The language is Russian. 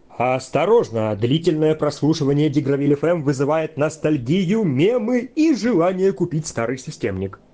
Осторожно, длительное прослушивание Дигровиль FM вызывает ностальгию, мемы и желание купить старый системник.